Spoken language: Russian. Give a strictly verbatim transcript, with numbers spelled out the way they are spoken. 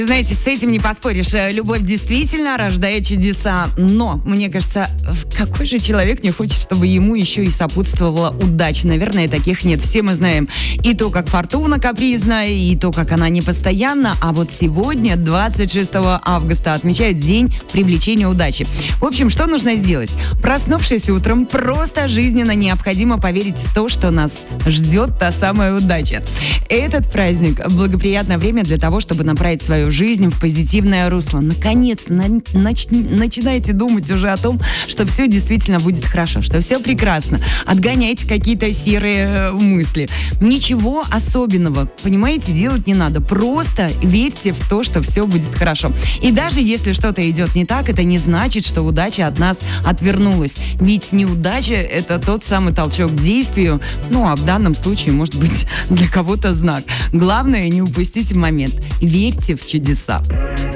Знаете, с этим не поспоришь. Любовь действительно рождает чудеса. Но, мне кажется, какой же человек не хочет, чтобы ему еще и сопутствовала удача? Наверное, таких нет. Все мы знаем и то, как фортуна капризна, и то, как она непостоянна. А вот сегодня, двадцать шестого августа, отмечает день привлечения удачи. В общем, что нужно сделать? Проснувшись утром, просто жизненно необходимо поверить в то, что нас ждет та самая удача. Этот праздник – благоприятное время для того, чтобы направить свою жизнь в позитивное русло. Наконец-то на, нач, начинайте думать уже о том, что все действительно будет хорошо, что все прекрасно. Отгоняйте какие-то серые мысли. Ничего особенного, понимаете, делать не надо. Просто верьте в то, что все будет хорошо. И даже если что-то идет не так, это не значит, что удача от нас отвернулась. Ведь неудача – это тот самый толчок к действию, ну а в данном случае, может быть, для кого-то знак. Главное, не упустите момент. Верьте в чудеса.